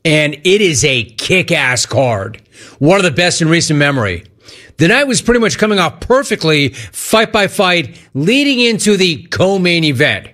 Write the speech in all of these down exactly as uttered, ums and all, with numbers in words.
and it is a kick-ass card. One of the best in recent memory. The night was pretty much coming off perfectly, fight by fight, leading into the co-main event.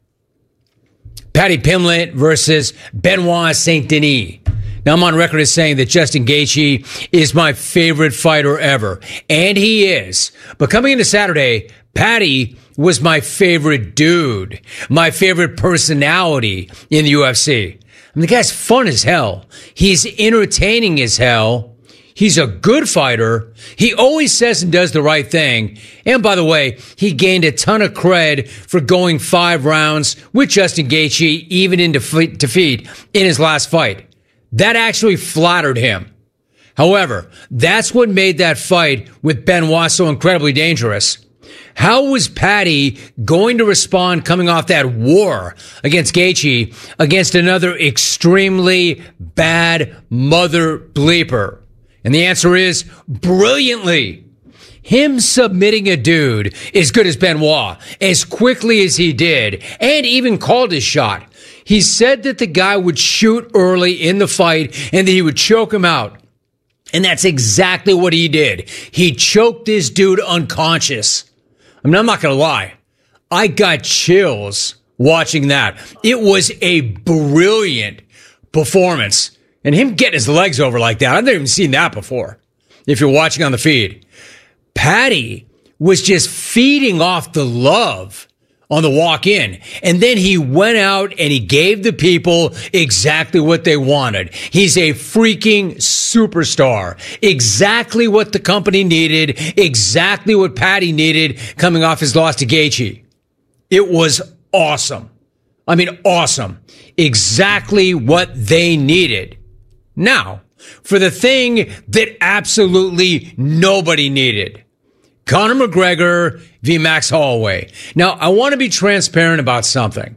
Paddy Pimblett versus Benoit Saint Denis. Now, I'm on record as saying that Justin Gaethje is my favorite fighter ever. And he is. But coming into Saturday, Paddy was my favorite dude. My favorite personality in the U F C. I mean, the guy's fun as hell. He's entertaining as hell. He's a good fighter. He always says and does the right thing. And by the way, he gained a ton of cred for going five rounds with Justin Gaethje, even in defeat, defeat in his last fight. That actually flattered him. However, that's what made that fight with Benoit so incredibly dangerous. How was Paddy going to respond coming off that war against Gaethje against another extremely bad mother bleeper? And the answer is brilliantly. Him submitting a dude as good as Benoit as quickly as he did, and even called his shot. He said that the guy would shoot early in the fight and that he would choke him out. And that's exactly what he did. He choked this dude unconscious. I mean, I'm not going to lie. I got chills watching that. It was a brilliant performance. And him getting his legs over like that, I've never even seen that before. If you're watching on the feed. Paddy was just feeding off the love on the walk-in. And then he went out and he gave the people exactly what they wanted. He's a freaking superstar. Exactly what the company needed. Exactly what Paddy needed coming off his loss to Gaethje. It was awesome. I mean, awesome. Exactly what they needed. Now, for the thing that absolutely nobody needed. Conor McGregor v. Max Holloway. Now, I want to be transparent about something.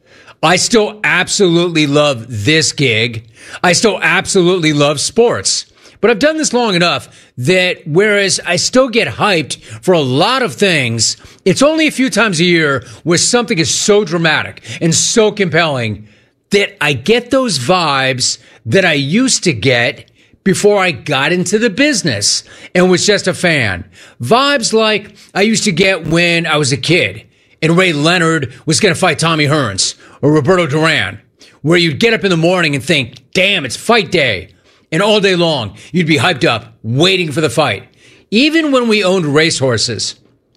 I still absolutely love this gig. I still absolutely love sports. But I've done this long enough that whereas I still get hyped for a lot of things, it's only a few times a year where something is so dramatic and so compelling that I get those vibes that I used to get before I got into the business and was just a fan. Vibes like I used to get when I was a kid and Ray Leonard was going to fight Tommy Hearns or Roberto Duran, where you'd get up in the morning and think, damn, it's fight day. And all day long, you'd be hyped up, waiting for the fight. Even when we owned racehorses.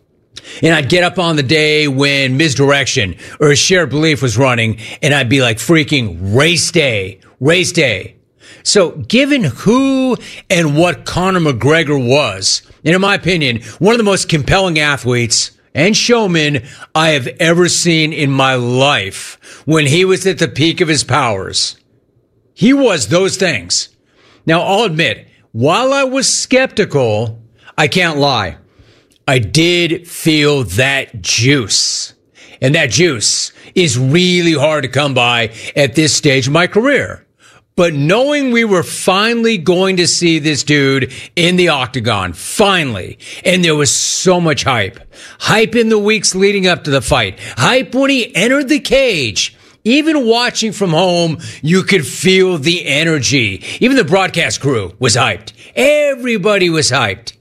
And I'd get up on the day when Misdirection or Shared Belief was running, and I'd be like, freaking race day, race day. So given who and what Conor McGregor was, and in my opinion, one of the most compelling athletes and showmen I have ever seen in my life when he was at the peak of his powers, he was those things. Now, I'll admit, while I was skeptical, I can't lie. I did feel that juice. And that juice is really hard to come by at this stage of my career. But knowing we were finally going to see this dude in the octagon, finally, and there was so much hype. Hype in the weeks leading up to the fight. Hype when he entered the cage. Even watching from home, you could feel the energy. Even the broadcast crew was hyped. Everybody was hyped.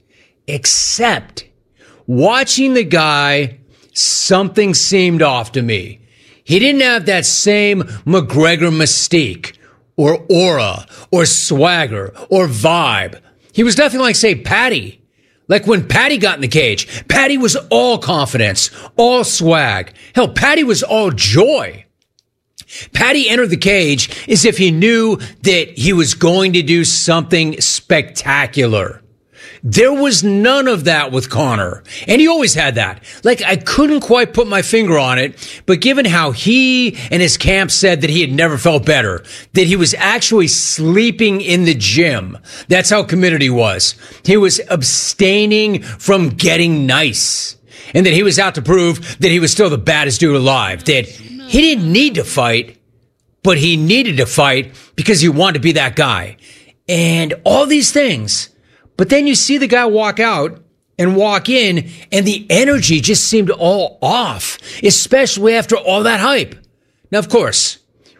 Except watching the guy, something seemed off to me. He didn't have that same McGregor mystique or aura or swagger or vibe. He was nothing like, say, Paddy. Like when Paddy got in the cage, Paddy was all confidence, all swag. Hell, Paddy was all joy. Paddy entered the cage as if he knew that he was going to do something spectacular. There was none of that with Conor. And he always had that. Like, I couldn't quite put my finger on it, but given how he and his camp said that he had never felt better, that he was actually sleeping in the gym. That's how committed he was. He was abstaining from getting nice. And that he was out to prove that he was still the baddest dude alive. That he didn't need to fight, but he needed to fight because he wanted to be that guy. And all these things. But then you see the guy walk out and walk in, and the energy just seemed all off, especially after all that hype. Now, of course,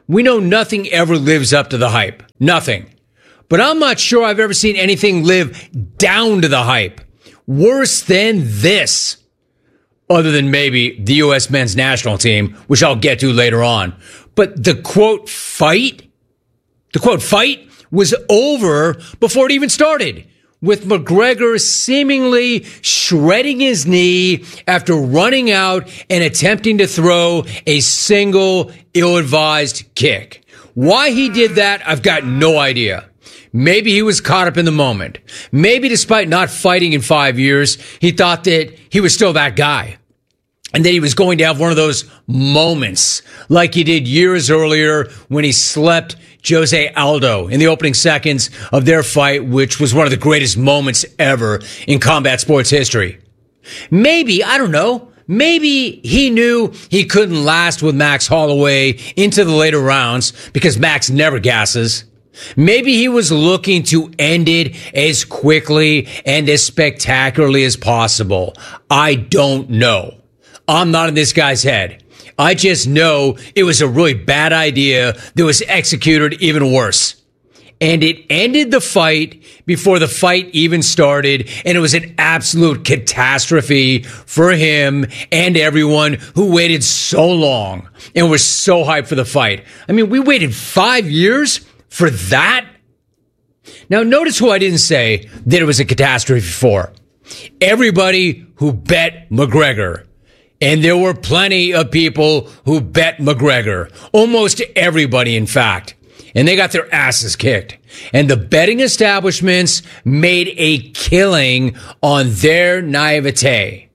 we know nothing ever lives up to the hype. Nothing. But I'm not sure I've ever seen anything live down to the hype. Worse than this. Other than maybe the U S men's national team, which I'll get to later on. But the quote fight, the quote fight was over before it even started, with McGregor seemingly shredding his knee after running out and attempting to throw a single ill-advised kick. Why he did that, I've got no idea. Maybe he was caught up in the moment. Maybe despite not fighting in five years, he thought that he was still that guy. And that he was going to have one of those moments like he did years earlier when he slept Jose Aldo in the opening seconds of their fight, which was one of the greatest moments ever in combat sports history. Maybe, I don't know, maybe he knew he couldn't last with Max Holloway into the later rounds because Max never gasses. Maybe he was looking to end it as quickly and as spectacularly as possible. I don't know. I'm not in this guy's head. I just know it was a really bad idea that was executed even worse. And it ended the fight before the fight even started, and it was an absolute catastrophe for him and everyone who waited so long and was so hyped for the fight. I mean, we waited five years for that? Now, notice who I didn't say that it was a catastrophe for. Everybody who bet McGregor. And there were plenty of people who bet McGregor. Almost everybody, in fact. And they got their asses kicked. And the betting establishments made a killing on their naivete.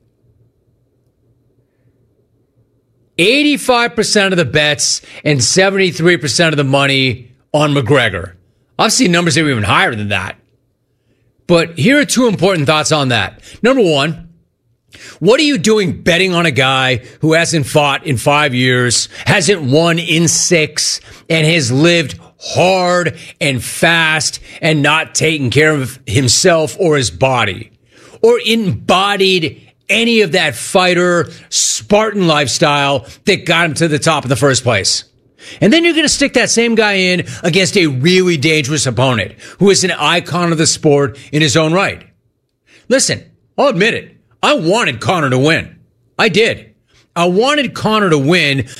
eighty-five percent of the bets and seventy-three percent of the money on McGregor. I've seen numbers that were even higher than that. But here are two important thoughts on that. Number one, what are you doing betting on a guy who hasn't fought in five years, hasn't won in six, and has lived hard and fast and not taken care of himself or his body, or embodied any of that fighter Spartan lifestyle that got him to the top in the first place? And then you're going to stick that same guy in against a really dangerous opponent who is an icon of the sport in his own right. Listen, I'll admit it. I wanted Conor to win. I did. I wanted Conor to win.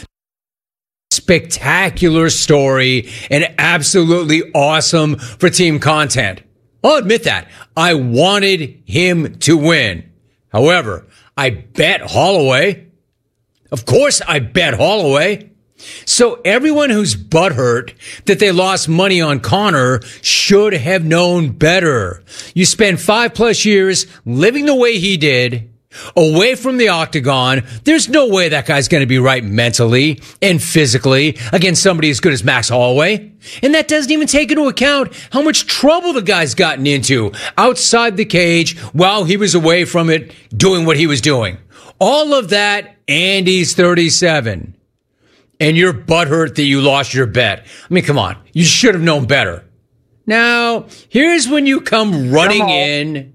Spectacular story and absolutely awesome for team content. I'll admit that. I wanted him to win. However, I bet Holloway. Of course I bet Holloway. So everyone who's butthurt that they lost money on Conor should have known better. You spend five plus years living the way he did, away from the octagon. There's no way that guy's going to be right mentally and physically against somebody as good as Max Holloway. And that doesn't even take into account how much trouble the guy's gotten into outside the cage while he was away from it doing what he was doing. All of that, and he's thirty-seven. And you're butthurt that you lost your bet. I mean, come on. You should have known better. Now, here's when you come running come in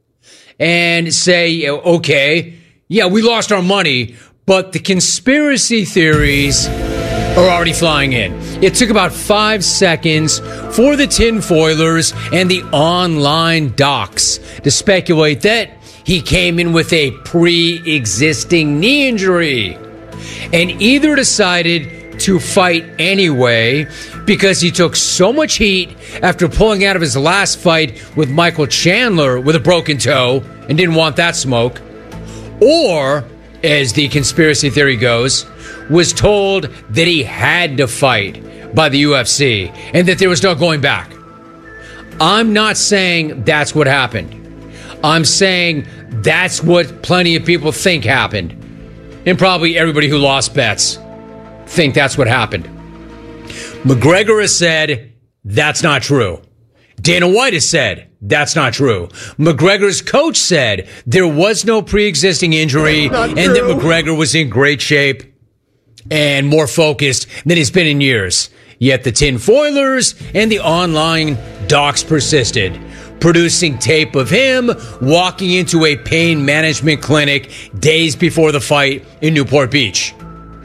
and say, okay, yeah, we lost our money, but the conspiracy theories are already flying in. It took about five seconds for the tinfoilers and the online docs to speculate that he came in with a pre-existing knee injury. And either decided to fight anyway because he took so much heat after pulling out of his last fight with Michael Chandler with a broken toe and didn't want that smoke, or, as the conspiracy theory goes, was told that he had to fight by the U F C and that there was no going back. I'm not saying that's what happened. I'm saying that's what plenty of people think happened. And probably everybody who lost bets think that's what happened. McGregor has said that's not true. Dana White has said that's not true. McGregor's coach said there was no pre-existing injury and that McGregor was in great shape and more focused than he's been in years. Yet the tinfoilers and the online docs persisted, producing tape of him walking into a pain management clinic days before the fight in Newport Beach.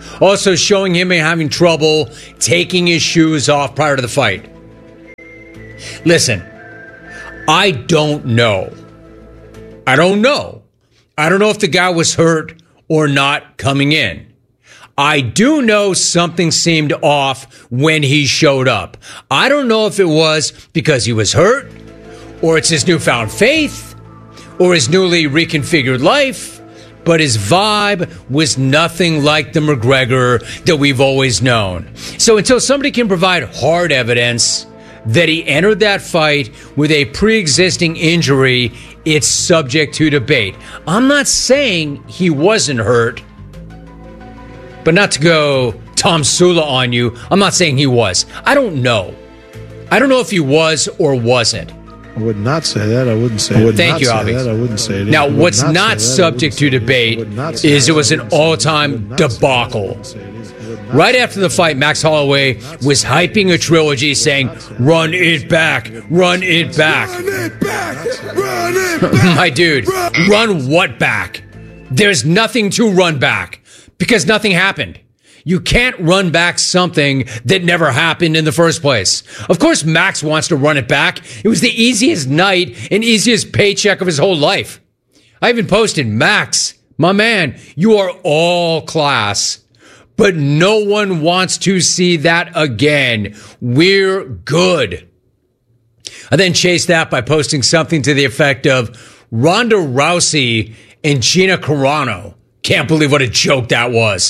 Also showing him having trouble taking his shoes off prior to the fight. Listen, I don't know. I don't know. I don't know if the guy was hurt or not coming in. I do know something seemed off when he showed up. I don't know if it was because he was hurt, or it's his newfound faith, or his newly reconfigured life, but his vibe was nothing like the McGregor that we've always known. So until somebody can provide hard evidence that he entered that fight with a pre-existing injury, it's subject to debate. I'm not saying he wasn't hurt, but not to go Tom Sula on you, I'm not saying he was. I don't know. I don't know if he was or wasn't. I would not say that. I wouldn't say it. Thank you, Avi. I wouldn't say it. Now, what's not subject to debate is it was an all-time debacle. Right after the fight, Max Holloway was hyping a trilogy saying, run it back, run it back. Run it back, run it back. My dude, run what back? There's nothing to run back because nothing happened. You can't run back something that never happened in the first place. Of course, Max wants to run it back. It was the easiest night and easiest paycheck of his whole life. I even posted, Max, my man, you are all class. But no one wants to see that again. We're good. I then chased that by posting something to the effect of Ronda Rousey and Gina Carano. Can't believe what a joke that was.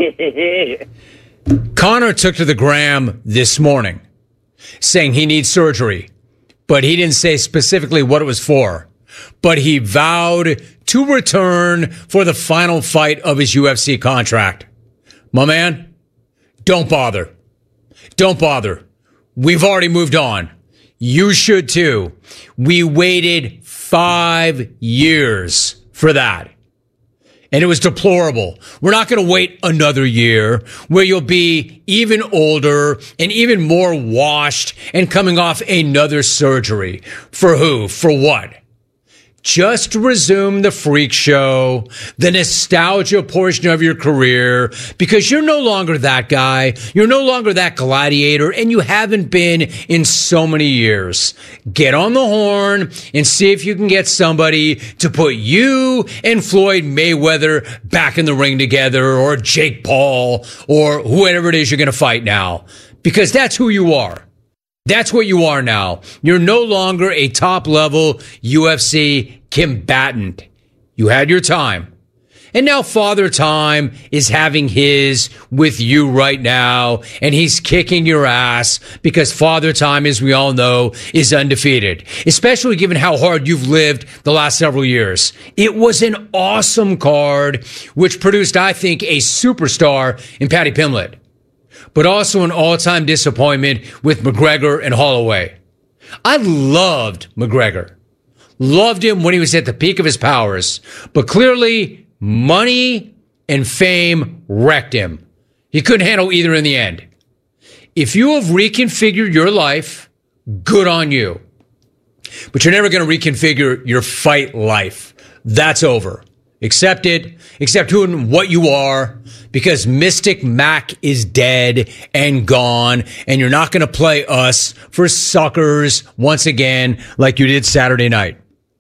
Conor took to the gram this morning saying he needs surgery, but he didn't say specifically what it was for. But he vowed to return for the final fight of his U F C contract. My man, don't bother. Don't bother. We've already moved on. You should too. We waited five years for that. And it was deplorable. We're not going to wait another year where you'll be even older and even more washed and coming off another surgery. For who? For what? Just resume the freak show, the nostalgia portion of your career, because you're no longer that guy. You're no longer that gladiator, and you haven't been in so many years. Get on the horn and see if you can get somebody to put you and Floyd Mayweather back in the ring together, or Jake Paul, or whoever it is you're going to fight now, because that's who you are. That's what you are now. You're no longer a top-level U F C combatant. You had your time. And now Father Time is having his with you right now, and he's kicking your ass because Father Time, as we all know, is undefeated, especially given how hard you've lived the last several years. It was an awesome card, which produced, I think, a superstar in Paddy Pimblett, but also an all-time disappointment with McGregor and Holloway. I loved McGregor. Loved him when he was at the peak of his powers. But clearly, money and fame wrecked him. He couldn't handle either in the end. If you have reconfigured your life, good on you. But you're never going to reconfigure your fight life. That's over. Accept it. Accept who and what you are, because Mystic Mac is dead and gone, and you're not going to play us for suckers once again like you did Saturday night.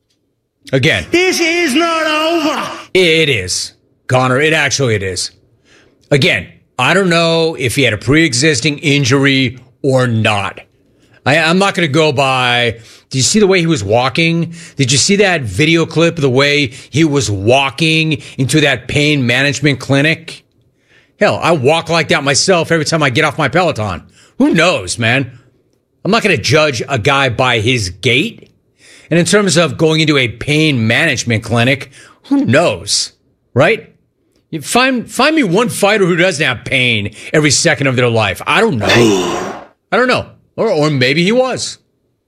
Again. This is not over. It is. Conor, it actually it is. Again, I don't know if he had a pre-existing injury or not. I, I'm not going to go by, did you see the way he was walking? Did you see that video clip of the way he was walking into that pain management clinic? Hell, I walk like that myself every time I get off my Peloton. Who knows, man? I'm not going to judge a guy by his gait. And in terms of going into a pain management clinic, who knows, right? You find find me one fighter who doesn't have pain every second of their life. I don't know. I don't know. Or or maybe he was.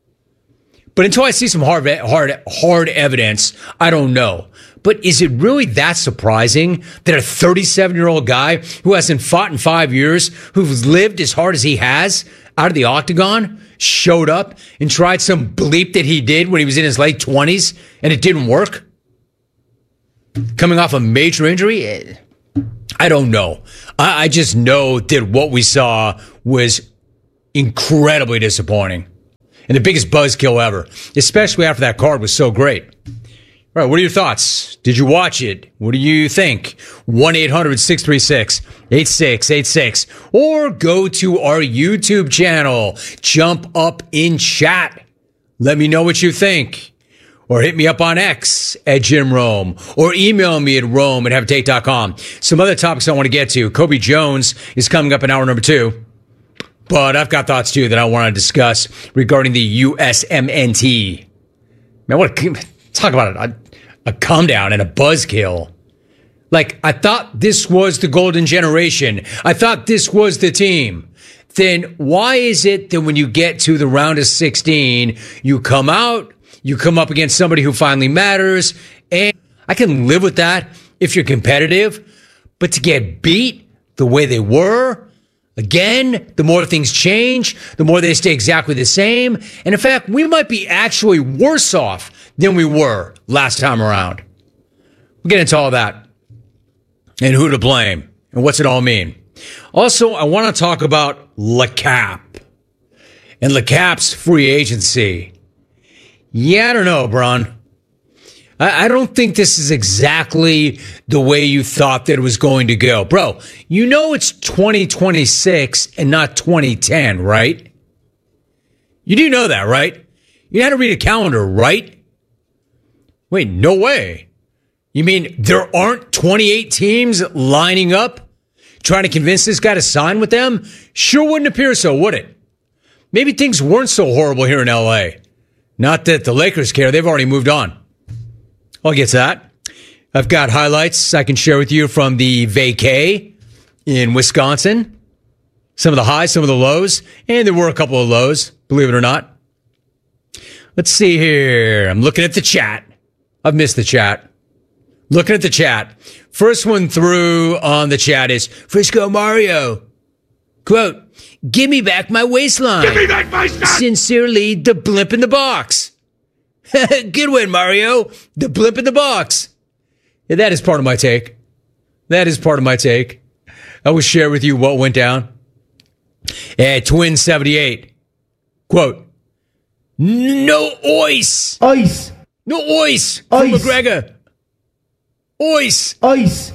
But until I see some hard, hard, hard evidence, I don't know. But is it really that surprising that a thirty-seven-year-old guy who hasn't fought in five years, who's lived as hard as he has out of the octagon, showed up and tried some bleep that he did when he was in his late twenties and it didn't work? Coming off a major injury? I don't know. I, I just know that what we saw was incredibly disappointing and the biggest buzzkill ever, especially after that card was so great. All right, what are your thoughts? Did you watch it? What do you think? one eight hundred six three six eight six eight six or go to our YouTube channel. Jump up in chat. Let me know what you think. Or hit me up on X at Jim Rome. Or email me at Rome at have a take dot com. Some other topics I want to get to. Kobe Jones is coming up in hour number two. But I've got thoughts, too, that I want to discuss regarding the U S M N T. Man, what a, talk about it. A, a calm down and a buzzkill. Like, I thought this was the golden generation. I thought this was the team. Then why is it that when you get to the round of sixteen, you come out, you come up against somebody who finally matters, and I can live with that if you're competitive, but to get beat the way they were, again, the more things change, the more they stay exactly the same. And in fact, we might be actually worse off than we were last time around. We'll get into all that and who to blame and what's it all mean. Also, I want to talk about LeCap and LeCap's free agency. Yeah, I don't know, Bron. I, I don't think this is exactly the way you thought that it was going to go. Bro, you know it's twenty twenty-six and not twenty ten, right? You do know that, right? You know how to read a calendar, right? Wait, no way. You mean there aren't twenty-eight teams lining up trying to convince this guy to sign with them? Sure wouldn't appear so, would it? Maybe things weren't so horrible here in L A. Not that the Lakers care. They've already moved on. I'll get to that. I've got highlights I can share with you from the vacay in Wisconsin. Some of the highs, some of the lows. And there were a couple of lows, believe it or not. Let's see here. I'm looking at the chat. I've missed the chat. Looking at the chat. First one through on the chat is Frisco Mario. Quote, give me back my waistline. Give me back my stuff. Sincerely, the blimp in the box. Good one, Mario. The blimp in the box. Yeah, that is part of my take. That is part of my take. I will share with you what went down. At Twin seventy-eight. Quote, no ois. Ice. No ois from Ice. McGregor. Ois. Ice.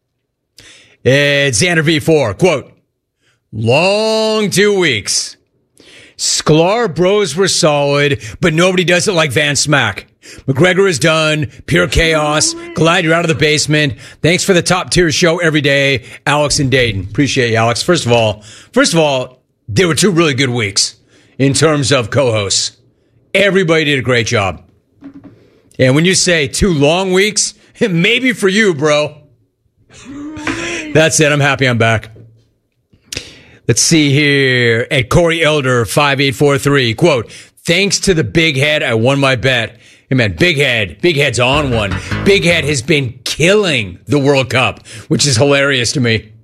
At Xander V four. Quote, long two weeks. Sklar bros were solid, but nobody does it like Van Smack. McGregor is done. Pure chaos. Glad you're out of the basement. Thanks for the top tier show every day, Alex and Dayton. Appreciate you, Alex. First of all, first of all, there were two really good weeks in terms of co-hosts. Everybody did a great job. And when you say two long weeks, maybe for you, bro. That's it. I'm happy I'm back. Let's see here. At Corey Elder, five eight four three, quote, thanks to the big head, I won my bet. Hey, man, Big Head. Big Head's on one. Big Head has been killing the World Cup, which is hilarious to me.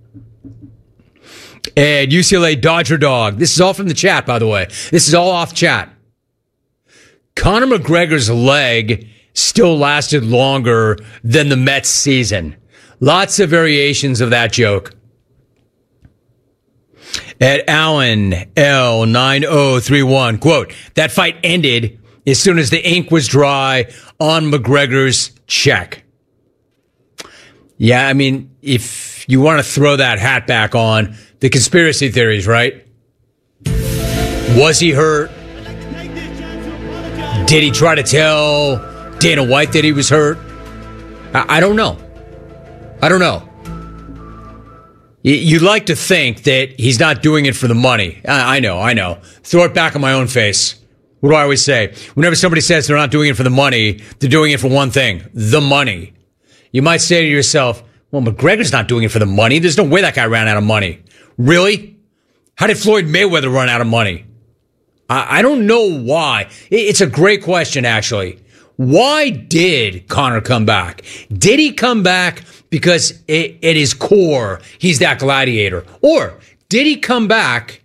And U C L A Dodger Dog. This is all from the chat, by the way. This is all off chat. Conor McGregor's leg still lasted longer than the Mets season. Lots of variations of that joke. At Allen L nine oh three one, quote, that fight ended as soon as the ink was dry on McGregor's check. Yeah, I mean, if you want to throw that hat back on, the conspiracy theories, right? Was he hurt? Did he try to tell Dana White that he was hurt? I, I don't know. I don't know. You'd like to think that he's not doing it for the money. I, I know, I know. Throw it back in my own face. What do I always say? Whenever somebody says they're not doing it for the money, they're doing it for one thing, the money. You might say to yourself, well, McGregor's not doing it for the money. There's no way that guy ran out of money. Really? How did Floyd Mayweather run out of money? I, I don't know why. It, it's a great question, actually. Why did Conor come back? Did he come back because it, at his core, he's that gladiator? Or did he come back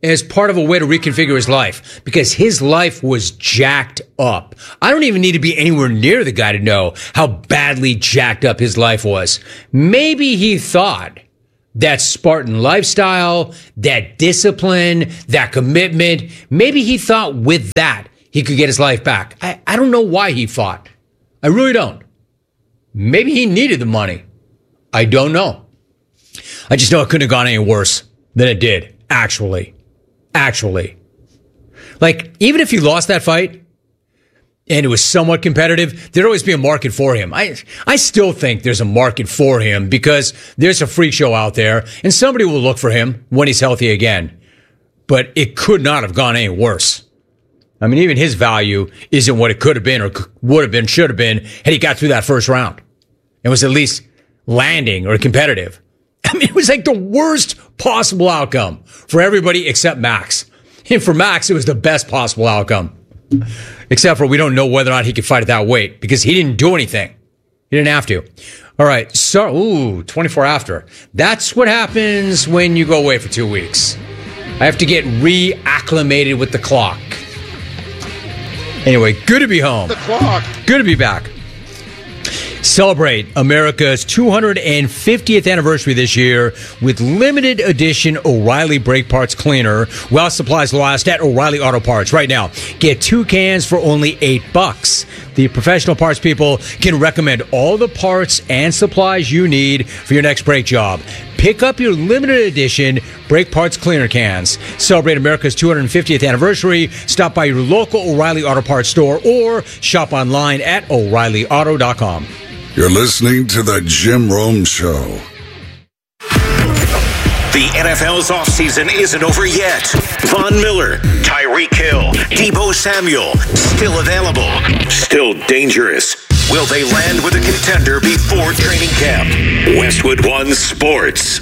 as part of a way to reconfigure his life because his life was jacked up. I don't even need to be anywhere near the guy to know how badly jacked up his life was. Maybe he thought that Spartan lifestyle, that discipline, that commitment, maybe he thought with that he could get his life back. I, I don't know why he fought. I really don't. Maybe he needed the money. I don't know. I just know it couldn't have gone any worse than it did, actually. Actually. Like, even if he lost that fight and it was somewhat competitive, there'd always be a market for him. I I still think there's a market for him because there's a freak show out there and somebody will look for him when he's healthy again. But it could not have gone any worse. I mean, even his value isn't what it could have been or would have been, should have been had he got through that first round and was at least landing or competitive. I mean, it was like the worst possible outcome for everybody except Max. And for Max, it was the best possible outcome. Except for we don't know whether or not he could fight at that weight because he didn't do anything. He didn't have to. All right. So, ooh, twenty-four after. That's what happens when you go away for two weeks. I have to get reacclimated with the clock. Anyway, good to be home. The clock. Good to be back. Celebrate America's two hundred fiftieth anniversary this year with limited edition O'Reilly Brake Parts Cleaner while supplies last at O'Reilly Auto Parts. Right now, get two cans for only eight bucks. The professional parts people can recommend all the parts and supplies you need for your next brake job. Pick up your limited edition Brake Parts Cleaner cans. Celebrate America's two hundred fiftieth anniversary. Stop by your local O'Reilly Auto Parts store or shop online at O'Reilly Auto dot com. You're listening to The Jim Rome Show. The N F L's offseason isn't over yet. Von Miller, Tyreek Hill, Deebo Samuel, still available, still dangerous. Will they land with a contender before training camp? Westwood One Sports.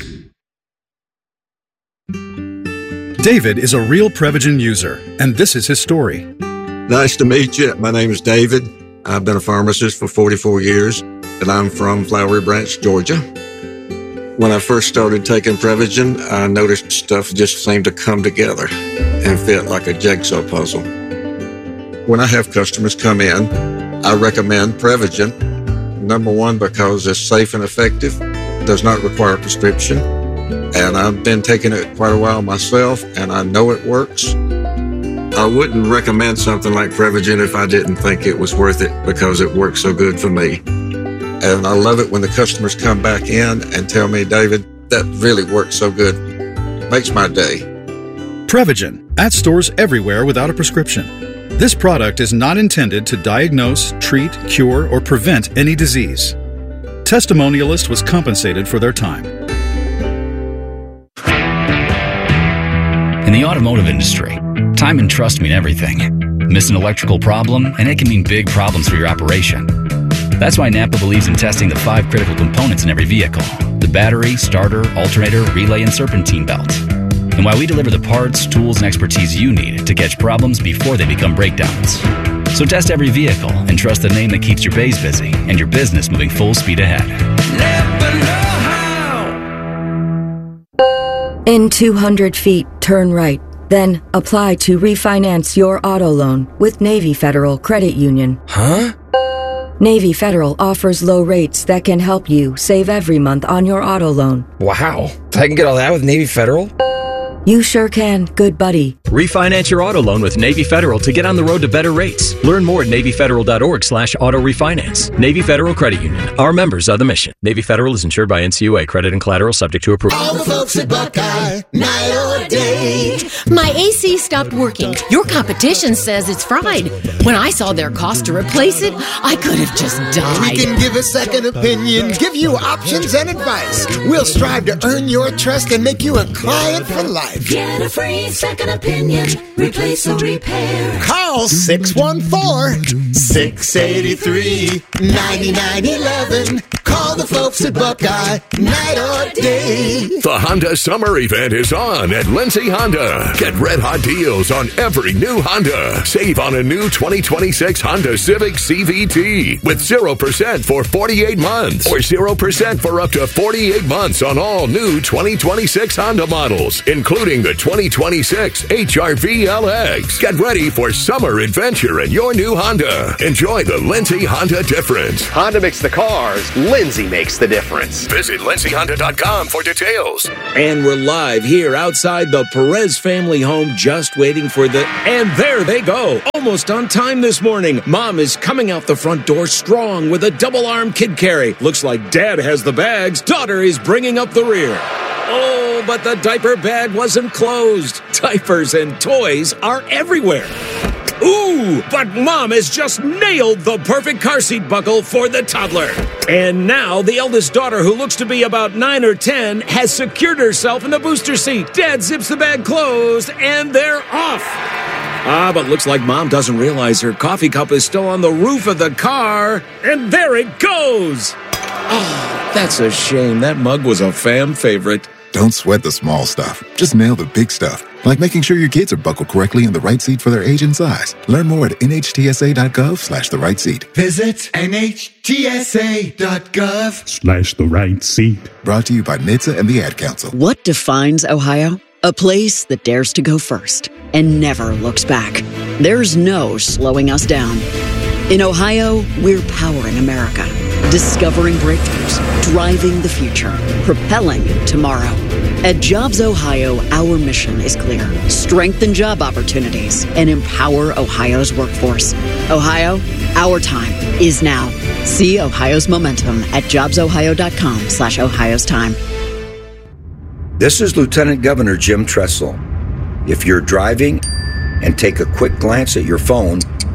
David is a real Prevagen user, and this is his story. Nice to meet you. My name is David. I've been a pharmacist for forty-four years, and I'm from Flowery Branch, Georgia. When I first started taking Prevagen, I noticed stuff just seemed to come together and fit like a jigsaw puzzle. When I have customers come in, I recommend Prevagen. Number one, because it's safe and effective, does not require a prescription, and I've been taking it quite a while myself, and I know it works. I wouldn't recommend something like Prevagen if I didn't think it was worth it because it works so good for me. And I love it when the customers come back in and tell me, David, that really works so good. Makes my day. Prevagen, at stores everywhere without a prescription. This product is not intended to diagnose, treat, cure, or prevent any disease. Testimonialist was compensated for their time. In the automotive industry, time and trust mean everything. Miss an electrical problem, and it can mean big problems for your operation. That's why Napa believes in testing the five critical components in every vehicle: the battery, starter, alternator, relay, and serpentine belt. And why we deliver the parts, tools, and expertise you need to catch problems before they become breakdowns. So test every vehicle and trust the name that keeps your bays busy and your business moving full speed ahead. Never know how. In two hundred feet, turn right. Then apply to refinance your auto loan with Navy Federal Credit Union. Huh? Navy Federal offers low rates that can help you save every month on your auto loan. Wow. I can get all that with Navy Federal? You sure can, good buddy. Refinance your auto loan with Navy Federal to get on the road to better rates. Learn more at NavyFederal.org slash auto refinance. Navy Federal Credit Union. Our members are the mission. Navy Federal is insured by N C U A. Credit and collateral subject to approval. All the folks at Buckeye, night or day. My A C stopped working. Your competition says it's fried. When I saw their cost to replace it, I could have just died. We can give a second opinion, give you options and advice. We'll strive to earn your trust and make you a client for life. Get a free second opinion. Replace or repair. Call Call six one four, six eight three, nine nine one one. Call the folks at Buckeye, night or day. The Honda Summer Event is on at Lindsay Honda. Get red-hot deals on every new Honda. Save on a new twenty twenty-six Honda Civic C V T with zero percent for forty-eight months or zero percent for up to forty-eight months on all new twenty twenty-six Honda models, including the twenty twenty-six H R V L X. Get ready for summer adventure in your new Honda. Enjoy the Lindsay Honda difference. Honda makes the cars. Lindsay makes the difference. Visit lindsay honda dot com for details. And we're live here outside the Perez family home, just waiting for the... And there they go. Almost on time this morning. Mom is coming out the front door strong with a double-arm kid carry. Looks like Dad has the bags. Daughter is bringing up the rear. Oh, but the diaper bag wasn't closed. Diapers and toys are everywhere. Ooh, but Mom has just nailed the perfect car seat buckle for the toddler. And now the eldest daughter, who looks to be about nine or ten, has secured herself in the booster seat. Dad zips the bag closed, and they're off. Ah, but looks like Mom doesn't realize her coffee cup is still on the roof of the car. And there it goes. Oh, that's a shame. That mug was a fam favorite. Don't sweat the small stuff. Just nail the big stuff, like making sure your kids are buckled correctly in the right seat for their age and size. Learn more at N H T S A dot gov slash the right seat. Visit N H T S A dot gov Slash the right seat. Brought to you by N H T S A and the Ad Council. What defines Ohio? A place that dares to go first and never looks back. There's no slowing us down. In Ohio, we're powering America. Discovering breakthroughs, driving the future, propelling tomorrow. At Jobs Ohio, our mission is clear. Strengthen job opportunities and empower Ohio's workforce. Ohio, our time is now. See Ohio's momentum at jobs ohio dot com slash Ohio's time. This is Lieutenant Governor Jim Tressel. If you're driving and take a quick glance at your phone,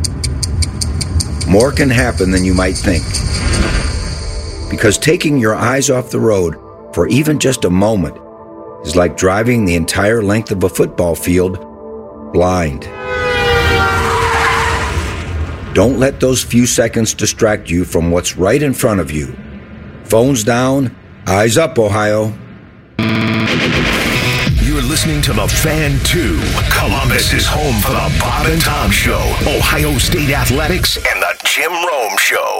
more can happen than you might think. Because taking your eyes off the road for even just a moment is like driving the entire length of a football field blind. Don't let those few seconds distract you from what's right in front of you. Phones down, eyes up, Ohio. You're listening to The Fan two. Columbus is home for the Bob and Tom Show, Ohio State Athletics, and the Jim Rome Show.